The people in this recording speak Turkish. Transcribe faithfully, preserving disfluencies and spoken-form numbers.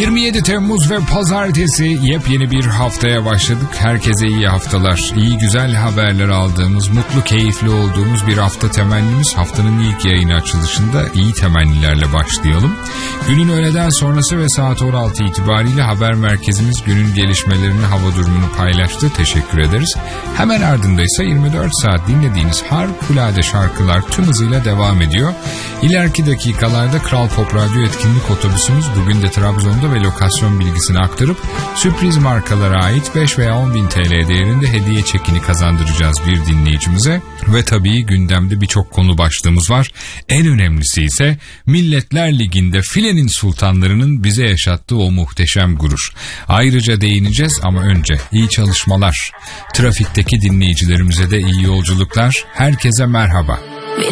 yirmi yedi Temmuz ve pazartesi yepyeni bir haftaya başladık. Herkese iyi haftalar, iyi güzel haberler aldığımız, mutlu keyifli olduğumuz bir hafta temennimiz. Haftanın ilk yayını açılışında iyi temennilerle başlayalım. Günün öğleden sonrası ve saat on altı itibariyle haber merkezimiz günün gelişmelerini, hava durumunu paylaştı. Teşekkür ederiz. Hemen ardında ise yirmi dört saat dinlediğiniz harikulade şarkılar tüm hızıyla devam ediyor. İleriki dakikalarda Kral Pop Radyo etkinlik otobüsümüz bugün de Trabzon'da ve lokasyon bilgisini aktarıp sürpriz markalara ait beş veya on bin T L değerinde hediye çekini kazandıracağız bir dinleyicimize. Ve tabii gündemde birçok konu başlığımız var. En önemlisi ise Milletler Ligi'nde filenin sultanlarının bize yaşattığı o muhteşem gurur. Ayrıca değineceğiz ama önce iyi çalışmalar. Trafikteki dinleyicilerimize de iyi yolculuklar. Herkese merhaba.